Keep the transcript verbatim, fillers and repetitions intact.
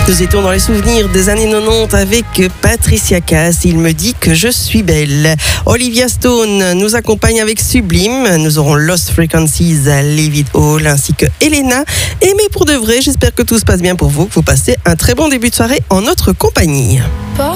Nous étions dans les souvenirs des années quatre-vingt-dix avec Patricia Cass. Il me dit que je suis belle. Olivia Stone nous accompagne avec Sublime. Nous aurons Lost Frequencies à Levitt Hall ainsi que Elena. Et mais pour de vrai, j'espère que tout se passe bien pour vous, que vous passez un très bon début de soirée en notre compagnie.